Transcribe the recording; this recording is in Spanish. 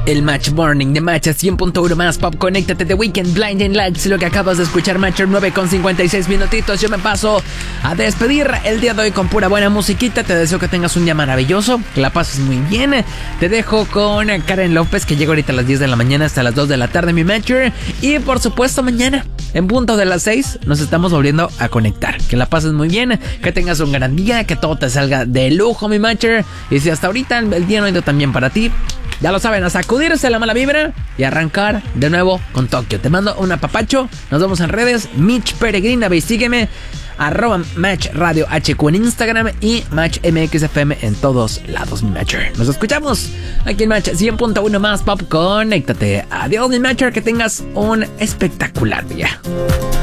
El Match Morning de Match 100.1 más Pop. Conéctate de Weekend Blinding Lights. Lo que acabas de escuchar, Match, 9:56 minutitos. Yo me paso a despedir el día de hoy con pura buena musiquita. Te deseo que tengas un día maravilloso, que la pases muy bien. Te dejo con Karen López, que llega ahorita a las 10 de la mañana hasta las 2 de la tarde, mi Matcher. Y por supuesto mañana, en punto de las 6, nos estamos volviendo a conectar. Que la pases muy bien, que tengas un gran día, que todo te salga de lujo, mi Matcher. Y si hasta ahorita el día no ha ido tan bien para ti, ya lo saben, a sacudirse la mala vibra y arrancar de nuevo con Tokio. Te mando un apapacho. Nos vemos en redes. Mitch Peregrina, ve y sígueme. @Match Radio HQ en Instagram y Match MXFM en todos lados, mi Matcher. Nos escuchamos aquí en Match 100.1 más Pop. Conéctate. Adiós, mi Matcher. Que tengas un espectacular día.